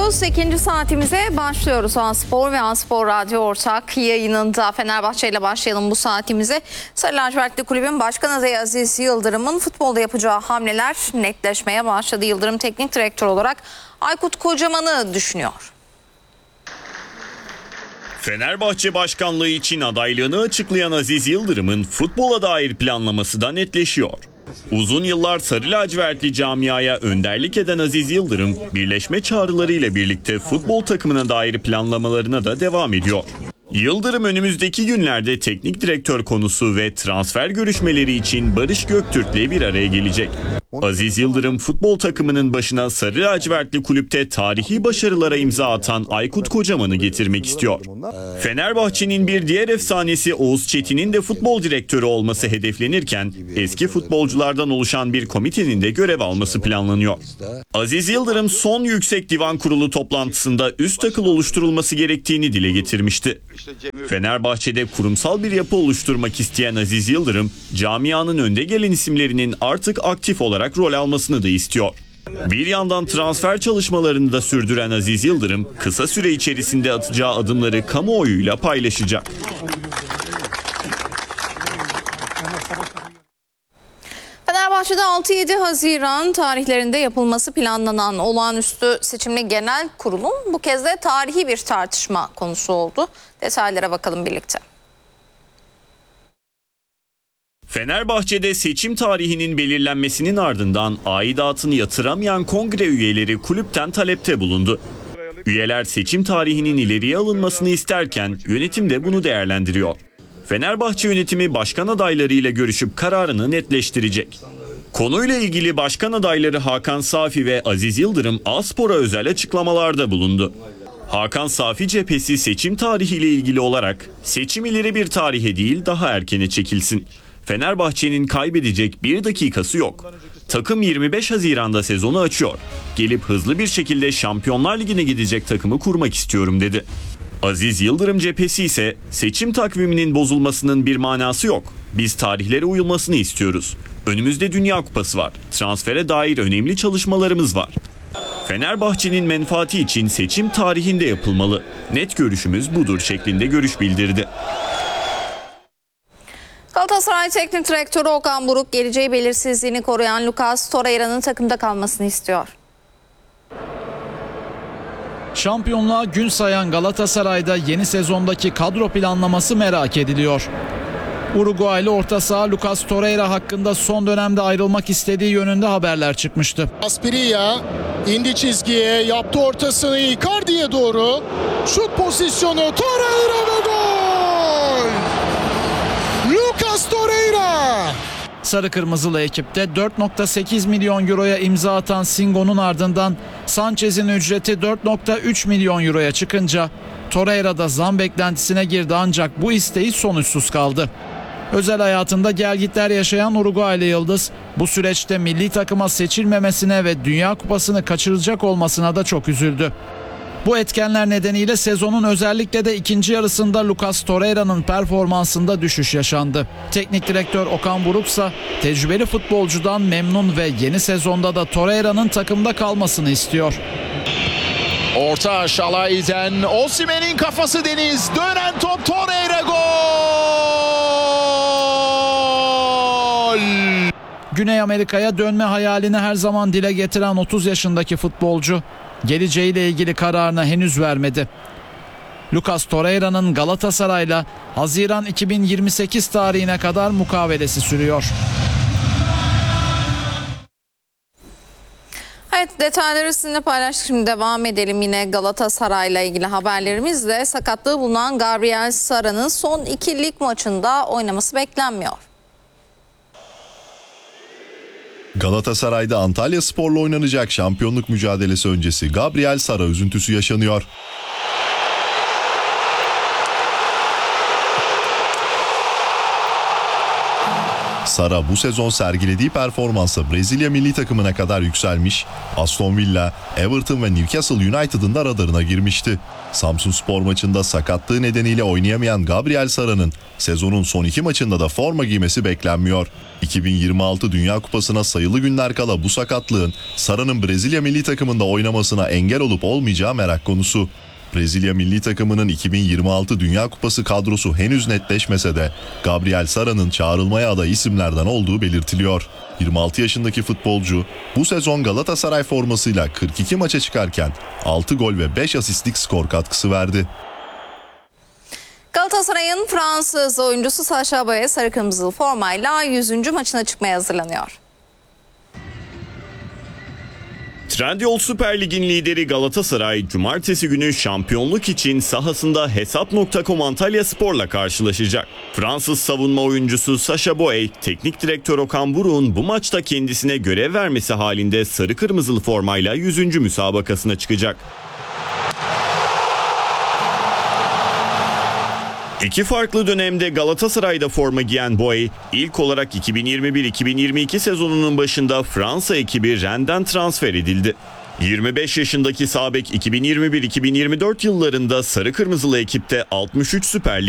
ediyoruz. İkinci saatimize başlıyoruz. A-Spor ve A-Spor Radyo ortak yayınında Fenerbahçe ile başlayalım bu saatimize. Sarı Lacivertli Kulübün Başkan Adayı Aziz Yıldırım'ın futbolda yapacağı hamleler netleşmeye başladı. Yıldırım teknik direktör olarak Aykut Kocaman'ı düşünüyor. Fenerbahçe başkanlığı için adaylığını açıklayan Aziz Yıldırım'ın futbola dair planlaması da netleşiyor. Uzun yıllar sarı lacivertli camiaya önderlik eden Aziz Yıldırım, birleşme çağrılarıyla birlikte futbol takımına dair planlamalarına da devam ediyor. Yıldırım önümüzdeki günlerde teknik direktör konusu ve transfer görüşmeleri için Barış Göktürk'le bir araya gelecek. Aziz Yıldırım futbol takımının başına sarı lacivertli kulüpte tarihi başarılara imza atan Aykut Kocaman'ı getirmek istiyor. Fenerbahçe'nin bir diğer efsanesi Oğuz Çetin'in de futbol direktörü olması hedeflenirken eski futbolculardan oluşan bir komitenin de görev alması planlanıyor. Aziz Yıldırım son Yüksek Divan Kurulu toplantısında üst akıl oluşturulması gerektiğini dile getirmişti. Fenerbahçe'de kurumsal bir yapı oluşturmak isteyen Aziz Yıldırım, camianın önde gelen isimlerinin artık aktif olarak rol almasını da istiyor. Bir yandan transfer çalışmalarını da sürdüren Aziz Yıldırım, kısa süre içerisinde atacağı adımları kamuoyuyla paylaşacak. Fenerbahçe'de 6-7 Haziran tarihlerinde yapılması planlanan olağanüstü seçimli genel kurulun bu kez de tarihi bir tartışma konusu oldu. Detaylara bakalım birlikte. Fenerbahçe'de seçim tarihinin belirlenmesinin ardından aidatını yatıramayan kongre üyeleri kulüpten talepte bulundu. Üyeler seçim tarihinin ileriye alınmasını isterken yönetim de bunu değerlendiriyor. Fenerbahçe yönetimi başkan adaylarıyla görüşüp kararını netleştirecek. Konuyla ilgili başkan adayları Hakan Safi ve Aziz Yıldırım A-Spor'a özel açıklamalarda bulundu. Hakan Safi cephesi seçim tarihiyle ilgili olarak seçim ileri bir tarihe değil daha erkene çekilsin. Fenerbahçe'nin kaybedecek bir dakikası yok. Takım 25 Haziran'da sezonu açıyor. Gelip hızlı bir şekilde Şampiyonlar Ligi'ne gidecek takımı kurmak istiyorum dedi. Aziz Yıldırım cephesi ise seçim takviminin bozulmasının bir manası yok. Biz tarihlere uyulmasını istiyoruz. Önümüzde Dünya Kupası var. Transfere dair önemli çalışmalarımız var. Fenerbahçe'nin menfaati için seçim tarihinde yapılmalı. Net görüşümüz budur şeklinde görüş bildirdi. Galatasaray Teknik Direktörü Okan Buruk geleceği belirsizliğini koruyan Lucas Torreira'nın takımda kalmasını istiyor. Şampiyonluğa gün sayan Galatasaray'da yeni sezondaki kadro planlaması merak ediliyor. Uruguaylı orta saha Lucas Torreira hakkında son dönemde ayrılmak istediği yönünde haberler çıkmıştı. Asprilla indi çizgiye, yaptı ortasını Icardi'ye doğru. Şut pozisyonu, Torreira ve gol! Lucas Torreira! Sarı Kırmızılı ekipte 4.8 milyon euroya imza atan Singo'nun ardından Sanchez'in ücreti 4.3 milyon euroya çıkınca Torreira da zam beklentisine girdi ancak bu isteği sonuçsuz kaldı. Özel hayatında gelgitler yaşayan Uruguaylı yıldız bu süreçte milli takıma seçilmemesine ve Dünya Kupası'nı kaçıracak olmasına da çok üzüldü. Bu etkenler nedeniyle sezonun özellikle de ikinci yarısında Lucas Torreira'nın performansında düşüş yaşandı. Teknik direktör Okan Buruk ise tecrübeli futbolcudan memnun ve yeni sezonda da Torreira'nın takımda kalmasını istiyor. Orta Şalay'den Osimhen'in kafası Deniz, dönen top Torreira gol! Güney Amerika'ya dönme hayalini her zaman dile getiren 30 yaşındaki futbolcu geleceğiyle ilgili kararını henüz vermedi. Lucas Torreira'nın Galatasaray'la Haziran 2028 tarihine kadar mukavelesi sürüyor. Evet, detayları sizinle paylaştık. Şimdi devam edelim yine Galatasaray'la ilgili haberlerimizle. Sakatlığı bulunan Gabriel Sara'nın son 2 lig maçında oynaması beklenmiyor. Galatasaray'da Antalyaspor'la oynanacak şampiyonluk mücadelesi öncesi Gabriel Sara üzüntüsü yaşanıyor. Sara bu sezon sergilediği performansa Brezilya milli takımına kadar yükselmiş, Aston Villa, Everton ve Newcastle United'ın da radarına girmişti. Samsunspor maçında sakatlığı nedeniyle oynayamayan Gabriel Sara'nın sezonun son 2 maçında da forma giymesi beklenmiyor. 2026 Dünya Kupası'na sayılı günler kala bu sakatlığın Sara'nın Brezilya milli takımında oynamasına engel olup olmayacağı merak konusu. Brezilya milli takımının 2026 Dünya Kupası kadrosu henüz netleşmese de Gabriel Sara'nın çağrılmaya aday isimlerden olduğu belirtiliyor. 26 yaşındaki futbolcu bu sezon Galatasaray formasıyla 42 maça çıkarken 6 gol ve 5 asistlik skor katkısı verdi. Galatasaray'ın Fransız oyuncusu Sacha Boey sarı kırmızılı formayla 100. maçına çıkmaya hazırlanıyor. Trendyol Süper Lig'in lideri Galatasaray, cumartesi günü şampiyonluk için sahasında Hesap.com Antalya Spor'la karşılaşacak. Fransız savunma oyuncusu Sacha Boey, teknik direktör Okan Buruk'un bu maçta kendisine görev vermesi halinde sarı kırmızılı formayla 100. müsabakasına çıkacak. İki farklı dönemde Galatasaray'da forma giyen Boey, ilk olarak 2021-2022 sezonunun başında Fransa ekibi Rennes'den transfer edildi. 25 yaşındaki sağ bek 2021-2024 yıllarında sarı kırmızılı ekipte 63 Süper Lig